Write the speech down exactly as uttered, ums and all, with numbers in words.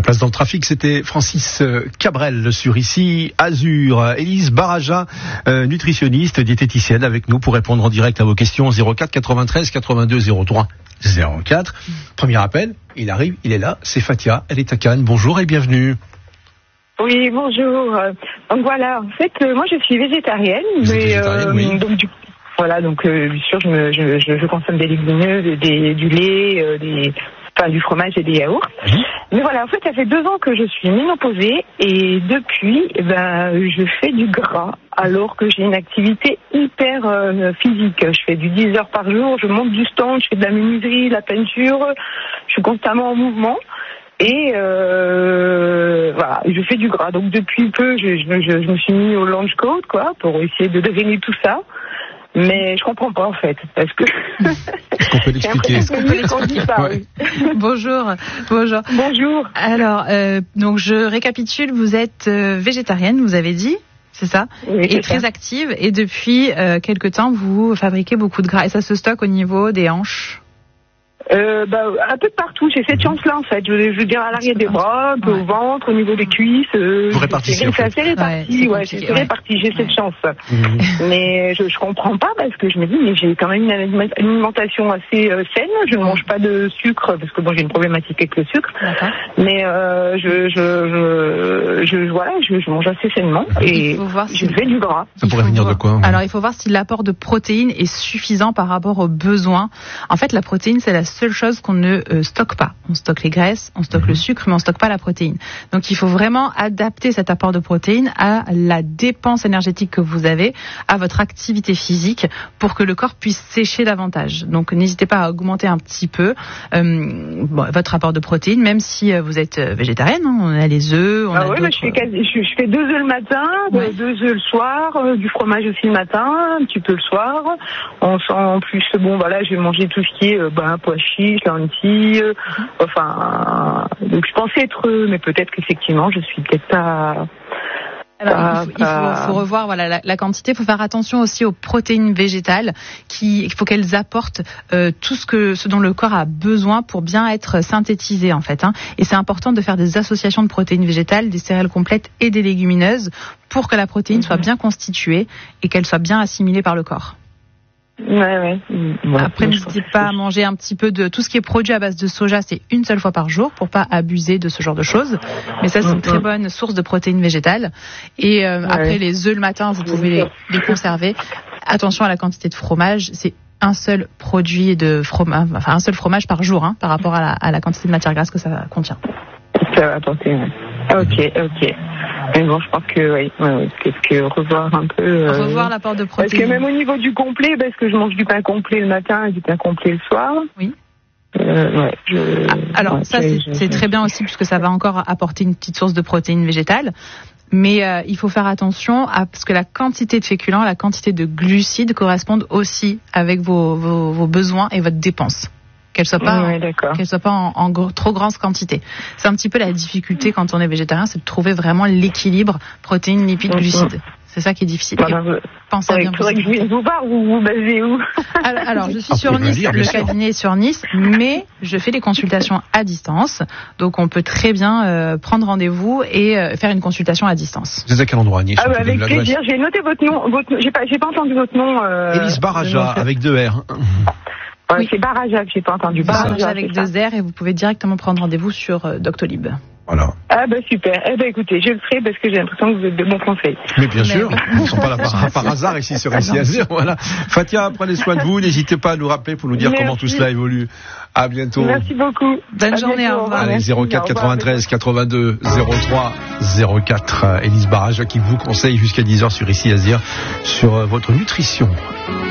place dans le trafic, c'était Francis Cabrel sur Ici Azur. Élise Baraja, euh, nutritionniste, diététicienne, avec nous pour répondre en direct à vos questions. Zéro quatre quatre-vingt-treize quatre-vingt-deux zéro trois zéro quatre. Premier appel, il arrive, il est là, c'est Fatia, elle est à Cannes. Bonjour et bienvenue. Oui, bonjour. Donc voilà, en fait, euh, moi je suis végétarienne, Vous êtes mais végétarienne, euh, oui. donc du voilà, donc euh, bien sûr je, me, je, je, je consomme des légumineuses, des, du lait, euh, des, enfin du fromage et des yaourts. Mmh. Mais voilà, en fait, ça fait deux ans que je suis ménopausée et depuis, ben, je fais du gras alors que j'ai une activité hyper euh, physique. Je fais du dix heures par jour, je monte du stand, je fais de la menuiserie, de la peinture, je suis constamment en mouvement. Et euh, voilà, je fais du gras. Donc depuis peu, je, je, je, je me suis mis au lunch code, quoi, pour essayer de drainer tout ça. Mais je comprends pas en fait, parce que. Est-ce qu'on peut l'expliquer? Est-ce qu'on peut l'expliquer ça, oui. Bonjour, bonjour. Bonjour. Alors, euh, donc je récapitule. Vous êtes euh, végétarienne, vous avez dit, c'est ça, oui, et c'est très ça. active. Et depuis euh, quelque temps, vous fabriquez beaucoup de gras et ça se stocke au niveau des hanches. Euh, bah, un peu de partout, j'ai cette chance-là en fait. Je, je veux dire à l'arrière des bras, un peu ouais. au ventre, au niveau des cuisses. Euh, Vous répartissez, c'est, en fait. c'est assez réparti, ouais, ouais, c'est assez réparti, j'ai cette chance. Mmh. Mais je, je comprends pas parce que je me dis, mais j'ai quand même une alimentation assez euh, saine. Je ne mange pas de sucre parce que bon, j'ai une problématique avec le sucre. D'accord. Mais euh, je, je, je, je, voilà, je, je mange assez sainement et il faut voir je si... fais du gras. Ça pourrait venir voir... de quoi? Alors, il faut voir si l'apport de protéines est suffisant par rapport aux besoins. En fait, la protéine, c'est la seule chose qu'on ne euh, stocke pas. On stocke les graisses, on stocke mmh. le sucre, mais on stocke pas la protéine. Donc, il faut vraiment adapter cet apport de protéines à la dépense énergétique que vous avez, à votre activité physique, pour que le corps puisse sécher davantage. Donc, n'hésitez pas à augmenter un petit peu euh, bon, votre apport de protéines, même si euh, vous êtes végétarienne. Hein, on a les œufs, on ah a ouais, d'autres... je, fais quasi, je, je fais deux œufs le matin, ouais. deux œufs le soir, euh, du fromage aussi le matin, un petit peu le soir. En, en plus, bon, voilà, je vais manger tout ce qui est euh, bah, pois chiches, lentilles. Euh, mm-hmm. Enfin, donc je pensais être eux, mais peut-être qu'effectivement, je suis peut-être pas. Alors, pas, il, faut, il faut, faut revoir voilà la, la quantité. Il faut faire attention aussi aux protéines végétales. Qui, il faut qu'elles apportent euh, tout ce que ce dont le corps a besoin pour bien être synthétisé en fait. Hein. Et c'est important de faire des associations de protéines végétales, des céréales complètes et des légumineuses pour que la protéine soit bien constituée et qu'elle soit bien assimilée par le corps. Ouais, ouais. ouais Après, n'hésitez pas à manger un petit peu de tout ce qui est produit à base de soja, c'est une seule fois par jour pour pas abuser de ce genre de choses. Mais ça, c'est une très bonne source de protéines végétales. Et euh, ouais. après, les œufs le matin, vous pouvez les, les conserver. Attention à la quantité de fromage. C'est un seul produit de fromage, enfin un seul fromage par jour, hein, par rapport à la, à la quantité de matière grasse que ça contient. Ça va apporter. Ouais. Ok, ok. Mais bon, je pense que oui, ouais, peut-être que revoir un peu. Euh, revoir l'apport de protéines. Parce que même au niveau du complet, parce que je mange du pain complet le matin et du pain complet le soir. Oui. Euh, ouais, je, ah, alors ouais, ça, c'est, je, c'est je, très bien aussi puisque ça va encore apporter une petite source de protéines végétales. Mais euh, il faut faire attention à parce que la quantité de féculents, la quantité de glucides correspondent aussi avec vos, vos, vos besoins et votre dépense. Qu'elle soit pas, ouais, en, qu'elle soit pas en, en gros, trop grande quantité. C'est un petit peu la difficulté quand on est végétarien, c'est de trouver vraiment l'équilibre protéines, lipides, mmh. glucides. C'est ça qui est difficile. Voilà, je... Pensez à bien. Il faudrait que je vienne vous voir. Vous vous basez où? alors, alors, je suis ah, sur Nice, dire, le cabinet est sur Nice, mais je fais des consultations à distance. Donc, on peut très bien euh, prendre rendez-vous et euh, faire une consultation à distance. Vous êtes à quel endroit à Nice? Ah, bah, avec plaisir. J'ai noté votre nom. Votre... J'ai pas, j'ai pas entendu votre nom. Euh... Élise Baraja avec deux R. Ouais, oui. C'est Baraja que j'ai pas entendu. Baraja avec deux R et vous pouvez directement prendre rendez-vous sur euh, Doctolib. Voilà. Ah bah super. Eh ben écoutez, je le ferai parce que j'ai l'impression que vous êtes de bons conseils. Mais bien sûr, ils ne sont pas là par, par hasard ici sur Ici Azur. Voilà. Fatia, prenez soin de vous. N'hésitez pas à nous rappeler pour nous dire Merci. Comment tout cela évolue. À bientôt. Merci beaucoup. Bonne à journée. Bientôt, au revoir. Allez, zéro quatre quatre-vingt-treize quatre-vingt-deux zéro trois zéro quatre. Élise Baraja qui vous conseille jusqu'à dix heures sur Ici Azur sur votre nutrition.